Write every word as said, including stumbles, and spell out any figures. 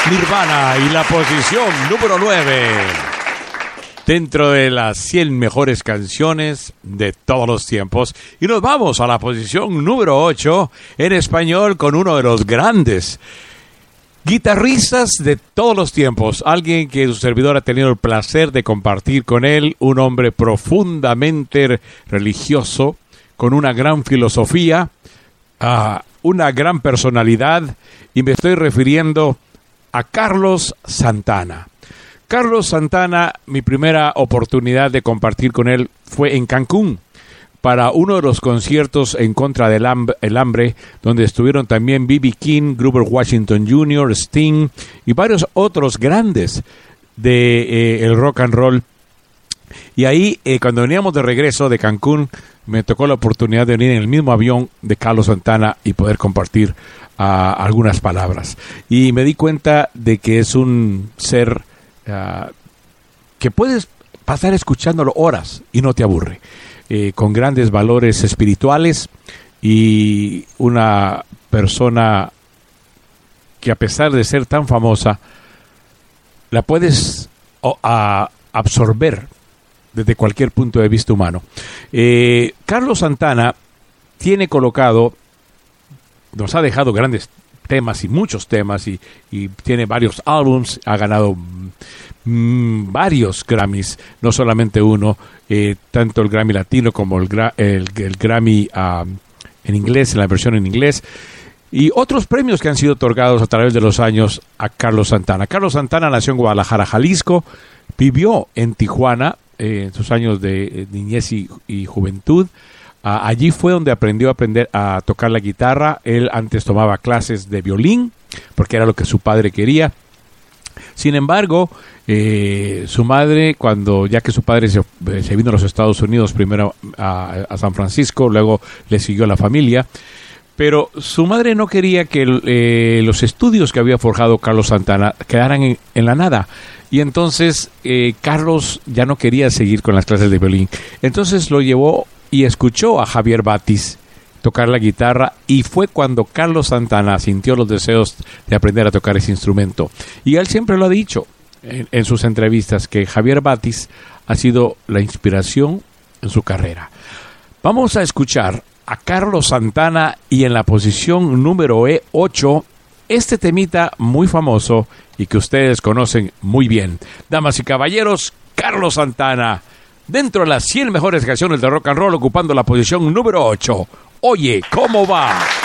Nirvana y la posición número nueve dentro de las cien mejores canciones de todos los tiempos. Y nos vamos a la posición número ocho en español con uno de los grandes guitarristas de todos los tiempos, alguien que su servidor ha tenido el placer de compartir con él, un hombre profundamente religioso, con una gran filosofía, uh, una gran personalidad, y me estoy refiriendo a Carlos Santana. Carlos Santana, mi primera oportunidad de compartir con él fue en Cancún, para uno de los conciertos en contra del hambre, el hambre, donde estuvieron también B B King, Grover Washington junior, Sting y varios otros grandes de eh, el rock and roll. Y ahí, eh, cuando veníamos de regreso de Cancún, me tocó la oportunidad de venir en el mismo avión de Carlos Santana y poder compartir uh, algunas palabras. Y me di cuenta de que es un ser uh, que puedes pasar escuchándolo horas y no te aburre. Eh, con grandes valores espirituales y una persona que, a pesar de ser tan famosa, la puedes oh, a, absorber desde cualquier punto de vista humano. Eh, Carlos Santana tiene colocado, nos ha dejado grandes temas y muchos temas y, y tiene varios álbums, ha ganado mmm, varios Grammys, no solamente uno, eh, tanto el Grammy Latino como el, gra- el, el Grammy uh, en inglés, en la versión en inglés, y otros premios que han sido otorgados a través de los años a Carlos Santana. Carlos Santana nació en Guadalajara, Jalisco, vivió en Tijuana eh, en sus años de eh, niñez y, y juventud. Uh, allí fue donde aprendió a aprender a tocar la guitarra. Él antes tomaba clases de violín porque era lo que su padre quería. Sin embargo, eh, su madre, cuando ya que su padre se, se vino a los Estados Unidos, primero a, a San Francisco, luego le siguió la familia, pero su madre no quería que eh, los estudios que había forjado Carlos Santana quedaran en, en la nada. Y entonces eh, Carlos ya no quería seguir con las clases de violín. Entonces lo llevó y escuchó a Javier Batis tocar la guitarra, y fue cuando Carlos Santana sintió los deseos de aprender a tocar ese instrumento. Y él siempre lo ha dicho en, en sus entrevistas, que Javier Batis ha sido la inspiración en su carrera. Vamos a escuchar a Carlos Santana y en la posición número ocho, este temita muy famoso y que ustedes conocen muy bien. Damas y caballeros, Carlos Santana, dentro de las cien mejores canciones de rock and roll, ocupando la posición número ocho. Oye, ¿cómo va?